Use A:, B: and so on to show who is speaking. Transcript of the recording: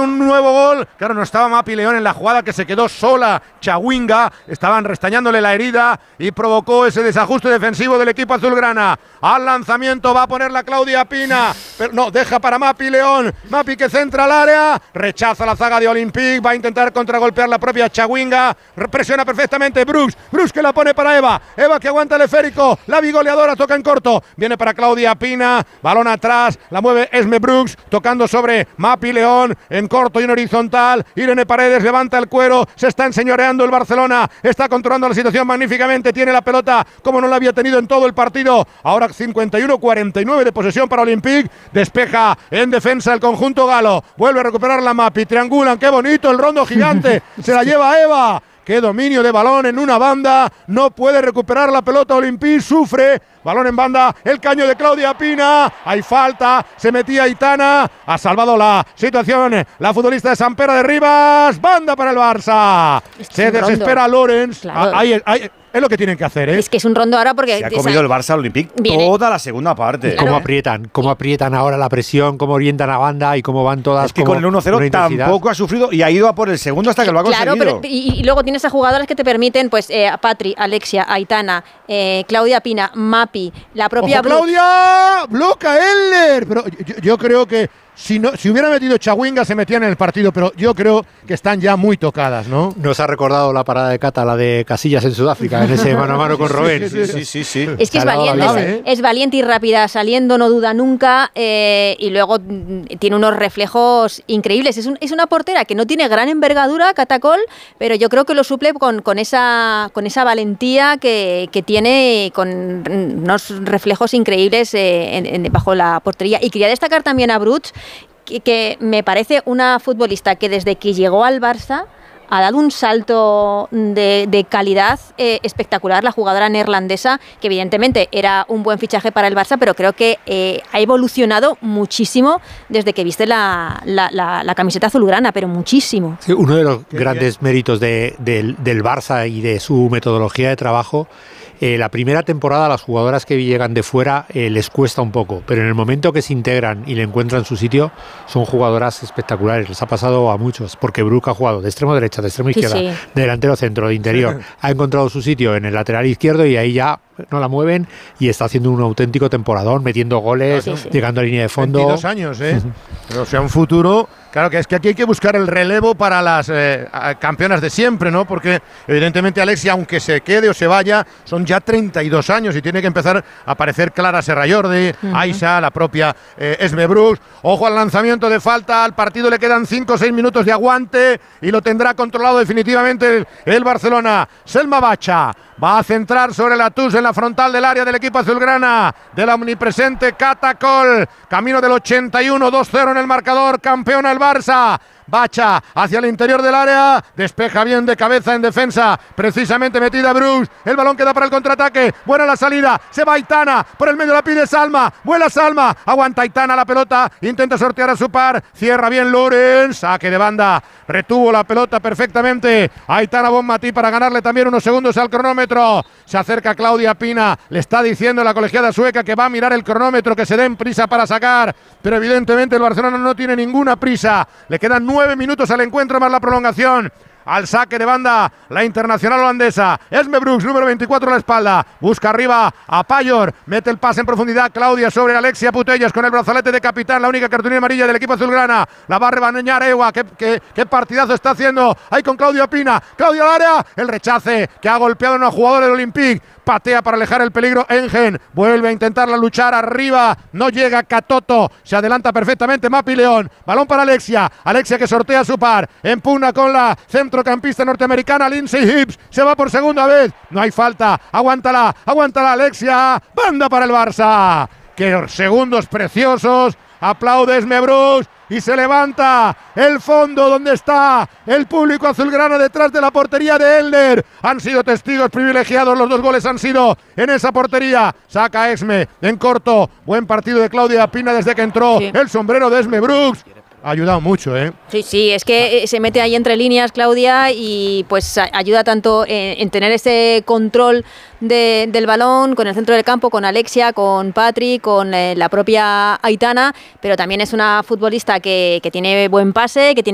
A: un nuevo gol. Claro, no estaba Mapi León en la jugada, que se quedó sola Chawinga. Estaban restañándole la herida y provocó ese desajuste defensivo del equipo azulgrana. Al lanzamiento va a poner la Claudia Pina, pero no, deja para Mapi León. Mapi que centra al área, rechaza la zaga de Olympique, va a intentar contragolpear la propia Chawinga, presiona perfectamente Brooks que la pone para Eva que aguanta el esférico, la bigoleadora toca en corto, viene para Claudia Pina, balón atrás, la mueve Esme Brooks, tocando sobre Mapi León, en corto y en horizontal. Irene Paredes levanta el cuero, se está enseñoreando el Barcelona, está controlando la situación magníficamente, tiene la pelota como no la había tenido en todo el partido. Ahora 51-49 de posesión para Olympique, despeja en defensa el conjunto galo, vuelve a recuperar la Mapi, triangulan, qué bonito el rondo gigante, se la lleva Eva. Qué dominio de balón en una banda, no puede recuperar la pelota Olympique, sufre, balón en banda, el caño de Claudia Pina, hay falta, se metía Aitana, ha salvado la situación la futbolista de Sant Pere de Ribas, banda para el Barça, se desespera Lorenz,
B: claro.
A: Es lo que tienen que hacer, ¿eh?
B: Es que es un rondo ahora porque...
C: Se ha comido el Barça Olympique toda la segunda parte.
D: Claro. Cómo aprietan ahora la presión, cómo orientan a banda y cómo van todas.
C: Es que con el 1-0 tampoco ha sufrido y ha ido a por el segundo hasta que lo ha conseguido.
B: Claro, pero, y luego tienes a jugadoras que te permiten, pues, a Patri, Alexia, Aitana, Claudia Pina, Mapi, la propia...
A: ¡Ojo, Claudia! ¡Bloca Eller! Pero yo creo que si hubiera metido Chawinga se metían en el partido, pero yo creo que están ya muy tocadas, ¿no?
D: Nos ha recordado la parada de Cata, la de Casillas en Sudáfrica, en ese mano a mano con Robben.
C: Sí.
B: Es que es valiente y rápida, saliendo, no duda nunca, y luego tiene unos reflejos increíbles. Es una portera que no tiene gran envergadura, Catacol, pero yo creo que lo suple con esa valentía que tiene, con unos reflejos increíbles bajo la portería. Y quería destacar también a Brooks, que me parece una futbolista que desde que llegó al Barça ha dado un salto de calidad espectacular, la jugadora neerlandesa, que evidentemente era un buen fichaje para el Barça, pero creo que ha evolucionado muchísimo desde que viste la camiseta azulgrana, pero muchísimo.
D: Sí, uno de los grandes méritos del Barça y de su metodología de trabajo. La primera temporada a las jugadoras que llegan de fuera les cuesta un poco, pero en el momento que se integran y le encuentran su sitio, son jugadoras espectaculares. Les ha pasado a muchos, porque Brooke ha jugado de extremo derecha, de extremo izquierda, de delantero centro, de interior. Ha encontrado su sitio en el lateral izquierdo y ahí ya no la mueven y está haciendo un auténtico temporadón, metiendo goles, llegando a línea de fondo.
A: 22 años, ¿eh? Pero, o sea, un futuro... Claro que es que aquí hay que buscar el relevo para las campeonas de siempre, ¿no? Porque evidentemente Alexia, aunque se quede o se vaya, son ya 32 años y tiene que empezar a aparecer Clara Serrallordi, Aisha, la propia Esme Brooks. Ojo al lanzamiento de falta, al partido le quedan 5 o 6 minutos de aguante y lo tendrá controlado definitivamente el Barcelona. Selma Bacha va a centrar sobre la TUS en la frontal del área del equipo azulgrana, de la omnipresente Catacol, camino del 81, 2-0 en el marcador, campeona el Barça. Bacha hacia el interior del área, despeja bien de cabeza en defensa, precisamente metida Brooks, el balón queda para el contraataque, buena la salida, se va Aitana, por el medio la pide Salma, vuela Salma, aguanta Aitana la pelota, intenta sortear a su par, cierra bien Lorenz, saque de banda, retuvo la pelota perfectamente, Aitana Bonmatí para ganarle también unos segundos al cronómetro, se acerca Claudia Pina, le está diciendo la colegiada sueca que va a mirar el cronómetro, que se den prisa para sacar, pero evidentemente el Barcelona no tiene ninguna prisa, le quedan 9 minutos al encuentro más la prolongación. Al saque de banda la internacional holandesa Esme Brooks, número 24 a la espalda, busca arriba a Payor, mete el pase en profundidad Claudia sobre Alexia Putellas con el brazalete de capitán, la única cartulina amarilla del equipo azulgrana, la va a rebañar Ewa, qué partidazo está haciendo ahí con Claudia Pina, Claudia al área, el rechace que ha golpeado a una jugadora del Olympique, patea para alejar el peligro Engen, vuelve a intentarla luchar arriba, no llega Catoto, se adelanta perfectamente Mapi León, balón para Alexia que sortea a su par, empuna con la centrocampista norteamericana Lindsay Hibbs, se va por segunda vez, no hay falta, aguántala Alexia, banda para el Barça, que segundos preciosos, aplaude Esme Brooks y se levanta el fondo donde está el público azulgrana detrás de la portería de Elder. Han sido testigos privilegiados, los 2 goles han sido en esa portería. Saca Esme en corto, buen partido de Claudia Pina desde que entró, el sombrero de Esme Brooks. Ha ayudado mucho, ¿eh?
B: Sí, es que se mete ahí entre líneas Claudia y pues ayuda tanto en tener ese control del balón con el centro del campo, con Alexia, con Patri, con la propia Aitana, pero también es una futbolista que tiene buen pase, que tiene